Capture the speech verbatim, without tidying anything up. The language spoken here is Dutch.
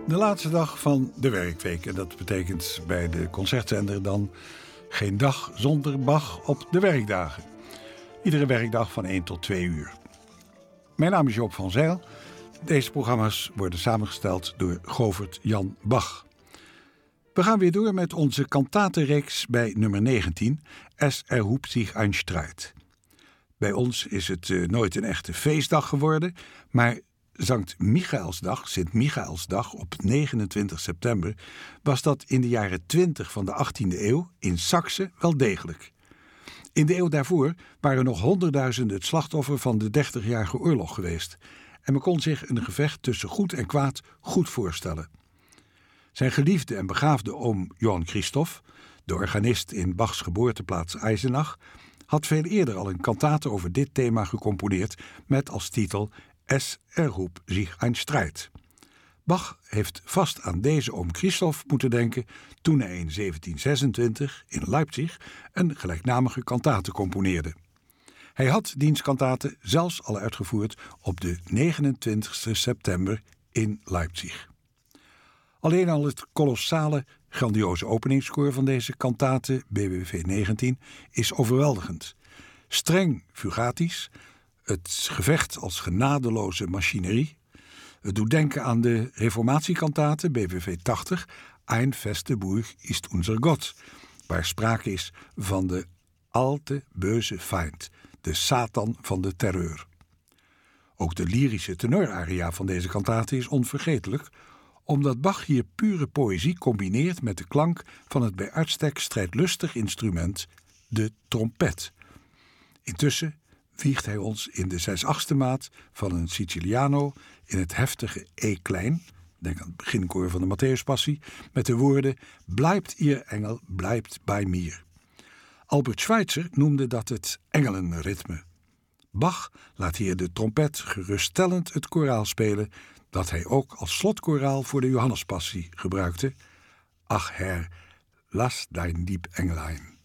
De laatste dag van de werkweek. En dat betekent bij de concertzender dan geen dag zonder Bach op de werkdagen. Iedere werkdag van één tot twee uur. Mijn naam is Joop van Zijl. Deze programma's worden samengesteld door Govert Jan Bach. We gaan weer door met onze kantatenreeks bij nummer negentien, Es erhob sich ein Streit. Bij ons is het uh, nooit een echte feestdag geworden, maar Sankt Michaelsdag, Sint-Michaelsdag op negenentwintig september, was dat in de jaren twintig van de achttiende eeuw in Saksen wel degelijk. In de eeuw daarvoor waren nog honderdduizenden het slachtoffer van de dertigjarige oorlog geweest en men kon zich een gevecht tussen goed en kwaad goed voorstellen. Zijn geliefde en begaafde oom Johann Christoph, de organist in Bachs geboorteplaats Eisenach, had veel eerder al een kantate over dit thema gecomponeerd met als titel Es erhob sich ein Streit. Bach heeft vast aan deze oom Christoph moeten denken toen hij in zeventien zesentwintig in Leipzig een gelijknamige kantate componeerde. Hij had diens kantate zelfs al uitgevoerd op de negenentwintigste september in Leipzig. Alleen al het kolossale, grandioze openingskoor van deze kantate, B W V negentien, is overweldigend. Streng fugatisch, het gevecht als genadeloze machinerie. Het doet denken aan de reformatiekantate, B W V tachtig, Ein feste Burg ist unser Gott, waar sprake is van de alte böse Feind, de Satan van de terreur. Ook de lyrische tenoraria van deze kantate is onvergetelijk, omdat Bach hier pure poëzie combineert met de klank van het bij uitstek strijdlustig instrument, de trompet. Intussen wiegt hij ons in de zes-achtste maat van een Siciliano in het heftige E-klein, denk aan het beginkoor van de Matthäuspassie, met de woorden Bleibt ihr Engel, bleibt bei mir. Albert Schweitzer noemde dat het engelenritme. Bach laat hier de trompet geruststellend het koraal spelen dat hij ook als slotkoraal voor de Johannespassie gebruikte. Ach Herr, lass dein lieb Engelein.